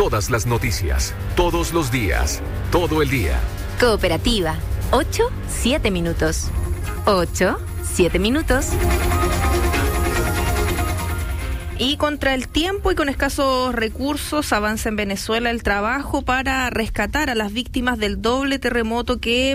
Todas las noticias, todos los días, todo el día. Cooperativa, 8-7 minutos. 8-7 minutos. Y contra el tiempo y con escasos recursos avanza en Venezuela el trabajo para rescatar a las víctimas del doble terremoto que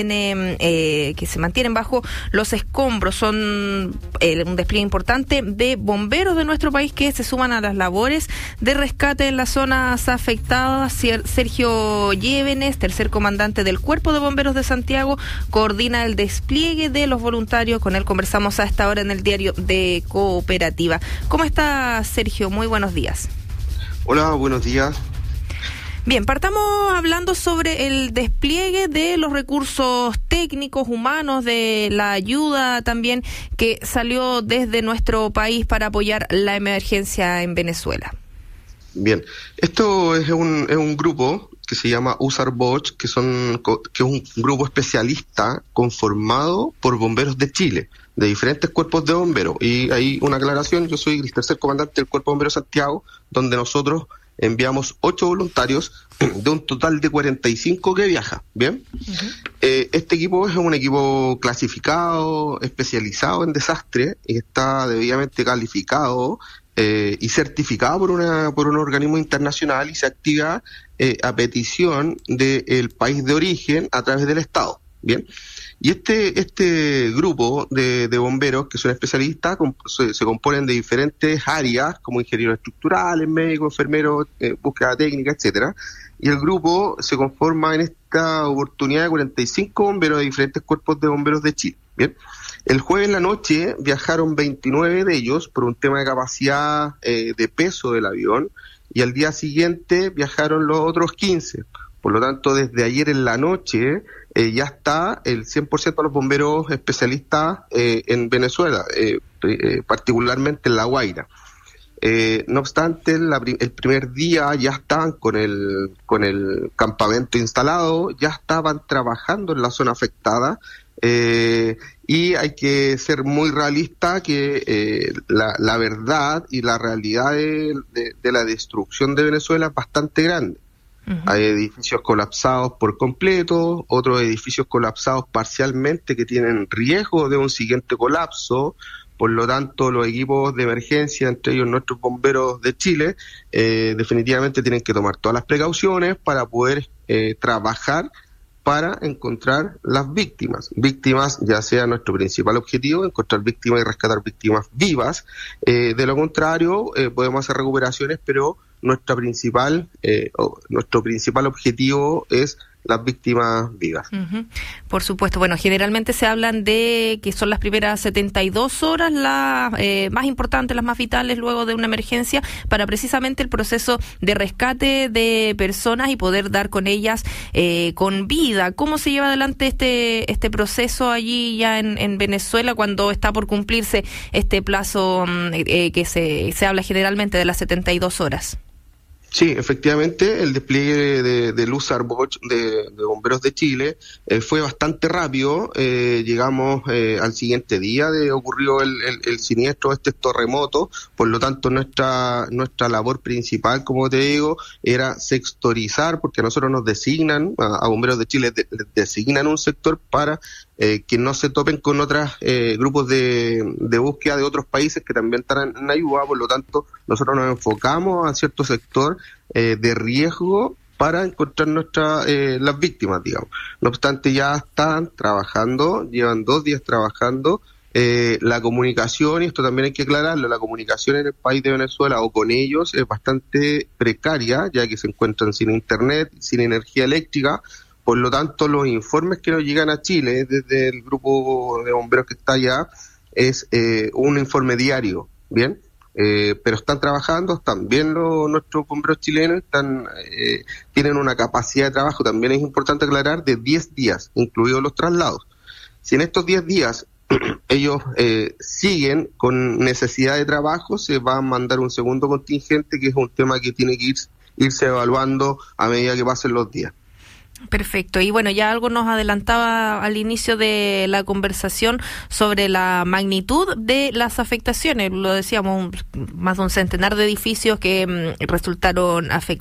se mantienen bajo los escombros. Son un despliegue importante de bomberos de nuestro país que se suman a las labores de rescate en las zonas afectadas. Sergio Llévenes, tercer comandante del Cuerpo de Bomberos de Santiago, coordina el despliegue de los voluntarios. Con él conversamos a esta hora en el diario de Cooperativa. ¿Cómo está, Sergio? Muy buenos días. Hola, buenos días. Bien, partamos hablando sobre el despliegue de los recursos técnicos, humanos, de la ayuda también que salió desde nuestro país para apoyar la emergencia en Venezuela. Bien, esto es un grupo que se llama USARBOCH, que es un grupo especialista conformado por bomberos de Chile, de diferentes cuerpos de bomberos. Y hay una aclaración: yo soy el tercer comandante del Cuerpo de Bomberos de Santiago, donde nosotros enviamos 8 voluntarios de un total de 45 que viaja. Bien, este equipo es un equipo clasificado, especializado en desastre, y está debidamente calificado y certificado por un organismo internacional, y se activa a petición del país de origen a través del Estado. Bien, y este grupo de bomberos, que son especialistas, se componen de diferentes áreas, como ingenieros estructurales, médicos, enfermeros, búsqueda técnica, etcétera. Y el grupo se conforma en esta oportunidad de 45 bomberos de diferentes cuerpos de bomberos de Chile. Bien, el jueves en la noche viajaron 29 de ellos por un tema de capacidad de peso del avión, y al día siguiente viajaron los otros 15. Por lo tanto, desde ayer en la noche ya está el 100% de los bomberos especialistas en Venezuela, particularmente en La Guaira. No obstante, el primer día ya estaban con el campamento instalado, ya estaban trabajando en la zona afectada, y hay que ser muy realista que la verdad y la realidad de la destrucción de Venezuela es bastante grande. Hay edificios colapsados por completo, otros edificios colapsados parcialmente que tienen riesgo de un siguiente colapso. Por lo tanto, los equipos de emergencia, entre ellos nuestros bomberos de Chile, definitivamente tienen que tomar todas las precauciones para poder trabajar para encontrar las víctimas. Víctimas, ya sea nuestro principal objetivo, encontrar víctimas y rescatar víctimas vivas. De lo contrario, podemos hacer recuperaciones, pero nuestro principal objetivo es las víctimas vivas. Por supuesto. Bueno, generalmente se hablan de que son las primeras 72 horas las más importantes, las más vitales luego de una emergencia, para precisamente el proceso de rescate de personas y poder dar con ellas con vida. ¿Cómo se lleva adelante este proceso allí ya en Venezuela, cuando está por cumplirse este plazo que se habla generalmente de las 72 horas? Sí, efectivamente, el despliegue del USARBOCH de Bomberos de Chile fue bastante rápido. Llegamos al siguiente día ocurrió el siniestro, este terremoto. Por lo tanto, nuestra labor principal, como te digo, era sectorizar, porque a nosotros nos designan, a Bomberos de Chile les designan un sector para que no se topen con otros grupos de búsqueda de otros países que también están en ayuda. Por lo tanto, nosotros nos enfocamos a cierto sector de riesgo para encontrar las víctimas, digamos. No obstante, ya están trabajando, llevan 2 días trabajando. La comunicación, y esto también hay que aclararlo, la comunicación en el país de Venezuela o con ellos es bastante precaria, ya que se encuentran sin internet, sin energía eléctrica. Por lo tanto, los informes que nos llegan a Chile desde el grupo de bomberos que está allá es un informe diario, ¿bien? Pero están trabajando, están bien nuestros bomberos chilenos, tienen una capacidad de trabajo, también es importante aclarar, de 10 días, incluidos los traslados. Si en estos 10 días ellos siguen con necesidad de trabajo, se va a mandar un segundo contingente, que es un tema que tiene que irse evaluando a medida que pasen los días. Perfecto. Y bueno, ya algo nos adelantaba al inicio de la conversación sobre la magnitud de las afectaciones. Lo decíamos, más de un centenar de edificios que resultaron afectados.